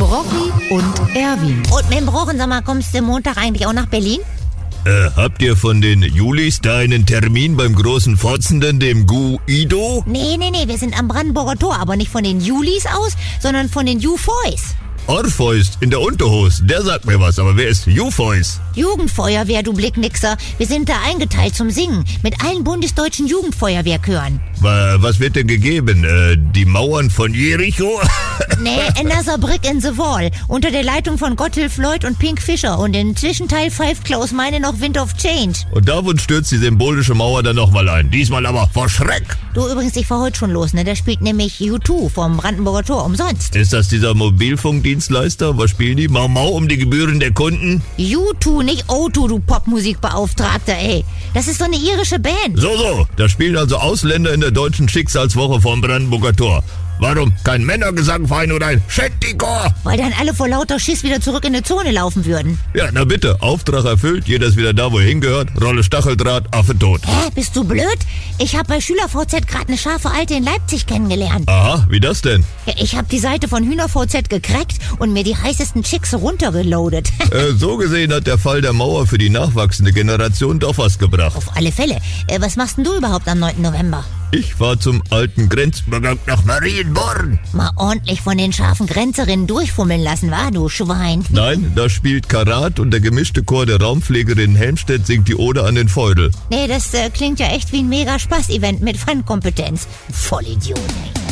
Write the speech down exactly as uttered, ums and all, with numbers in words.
Brocchi und Erwin. Und mit dem Brochen, sag mal, kommst du Montag eigentlich auch nach Berlin? Äh, habt ihr von den Julis da einen Termin beim großen Fotzenden, dem Guido? Nee, nee, nee, wir sind am Brandenburger Tor, aber nicht von den Julis aus, sondern von den Jufoys. Orpheus in der Unterhose, der sagt mir was, aber wer ist Jufoys? Jugendfeuerwehr, du Blicknixer. Wir sind da eingeteilt zum Singen mit allen bundesdeutschen Jugendfeuerwehrchören. Was wird denn gegeben? Äh, die Mauern von Jericho? Nee, Another Brick in the Wall. Unter der Leitung von Gotthilf Floyd und Pink Fischer. Und im Zwischenteil pfeift Klaus Meine noch Wind of Change. Und davon stürzt die symbolische Mauer dann nochmal ein. Diesmal aber vor Schreck. Du, übrigens, ich fahr heute schon los, ne? Da spielt nämlich U zwei vom Brandenburger Tor umsonst. Ist das dieser Mobilfunkdienstleister? Was spielen die? Mau Mau um die Gebühren der Kunden? U zwei, nicht O zwei, du Popmusikbeauftragter, ey. Das ist so eine irische Band. So, so. Da spielen also Ausländer in der deutschen Schicksalswoche vom Brandenburger Tor. Warum kein Männergesangverein oder ein Shettikor? Weil dann alle vor lauter Schiss wieder zurück in die Zone laufen würden. Ja, na bitte, Auftrag erfüllt, jeder ist wieder da, wo er hingehört. Rolle Stacheldraht, Affe tot. Hä, bist du blöd? Ich hab bei SchülerVZ gerade eine scharfe Alte in Leipzig kennengelernt. Aha, wie das denn? Ja, ich hab die Seite von HühnerVZ gecrackt und mir die heißesten Chicks runtergeloadet. äh, so gesehen hat der Fall der Mauer für die nachwachsende Generation doch was gebracht. Auf alle Fälle. Äh, was machst denn du überhaupt am neunten November? Ich fahr zum alten Grenzübergang nach Marienborn. Mal ordentlich von den scharfen Grenzerinnen durchfummeln lassen, wa, du Schwein? Nein, da spielt Karat und der gemischte Chor der Raumpflegerin Helmstedt singt die Ode an den Feudel. Nee, das äh, klingt ja echt wie ein mega Spaß-Event mit Fun-Kompetenz. Vollidiot, ey.